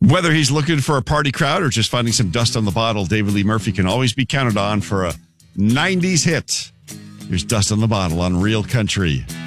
Whether he's looking for a party crowd or just finding some dust on the bottle, David Lee Murphy can always be counted on for a 90s hit. Here's Dust on the Bottle on Real Country.